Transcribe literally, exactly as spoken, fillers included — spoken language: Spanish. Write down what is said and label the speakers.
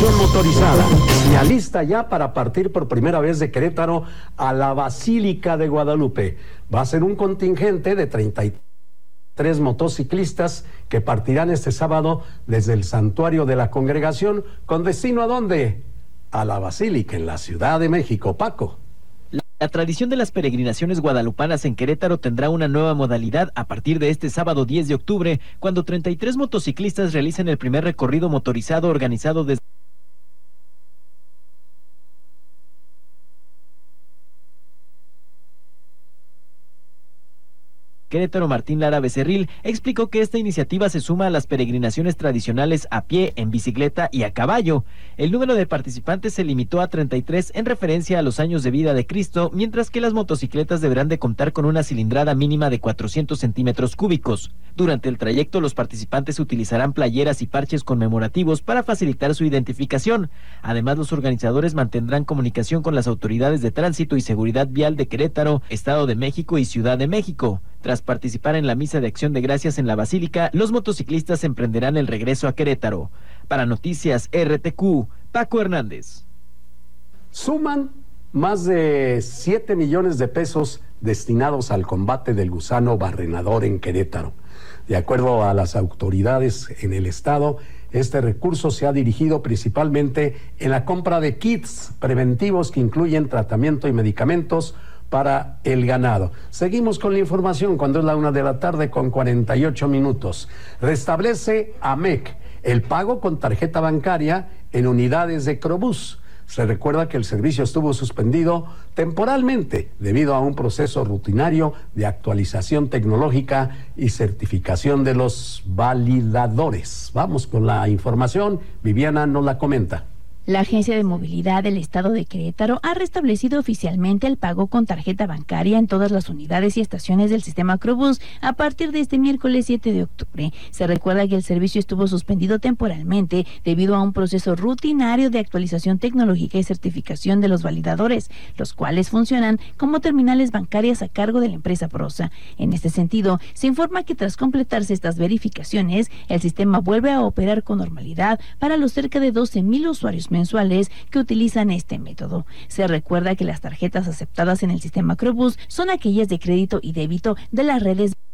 Speaker 1: Convención motorizada, ya lista ya para partir por primera vez de Querétaro a la Basílica de Guadalupe. Va a ser un contingente de treinta y tres motociclistas que partirán este sábado desde el Santuario de la Congregación, con destino ¿a dónde? A la Basílica, en la Ciudad de México. Paco.
Speaker 2: La tradición de las peregrinaciones guadalupanas en Querétaro tendrá una nueva modalidad a partir de este sábado diez de octubre, cuando treinta y tres motociclistas realicen el primer recorrido motorizado organizado desde Querétaro. Martín Lara Becerril explicó que esta iniciativa se suma a las peregrinaciones tradicionales a pie, en bicicleta y a caballo. El número de participantes se limitó a treinta y tres en referencia a los años de vida de Cristo, mientras que las motocicletas deberán de contar con una cilindrada mínima de cuatrocientos centímetros cúbicos. Durante el trayecto, los participantes utilizarán playeras y parches conmemorativos para facilitar su identificación. Además, los organizadores mantendrán comunicación con las autoridades de tránsito y seguridad vial de Querétaro, Estado de México y Ciudad de México. Tras participar en la misa de acción de gracias en la Basílica, los motociclistas emprenderán el regreso a Querétaro. Para Noticias R T Q, Paco Hernández.
Speaker 1: Suman más de siete millones de pesos destinados al combate del gusano barrenador en Querétaro. De acuerdo a las autoridades en el estado, este recurso se ha dirigido principalmente en la compra de kits preventivos que incluyen tratamiento y medicamentos para el ganado. Seguimos con la información cuando es la una de la tarde con cuarenta y ocho minutos. Restablece A M E C el pago con tarjeta bancaria en unidades de Crobús. Se recuerda que el servicio estuvo suspendido temporalmente debido a un proceso rutinario de actualización tecnológica y certificación de los validadores. Vamos con la información, Viviana nos la comenta.
Speaker 3: La Agencia de Movilidad del Estado de Querétaro ha restablecido oficialmente el pago con tarjeta bancaria en todas las unidades y estaciones del sistema Crobús a partir de este miércoles siete de octubre. Se recuerda que el servicio estuvo suspendido temporalmente debido a un proceso rutinario de actualización tecnológica y certificación de los validadores, los cuales funcionan como terminales bancarias a cargo de la empresa Prosa. En este sentido, se informa que tras completarse estas verificaciones, el sistema vuelve a operar con normalidad para los cerca de doce mil usuarios mensuales que utilizan este método. Se recuerda que las tarjetas aceptadas en el sistema Crobús son aquellas de crédito y débito de las redes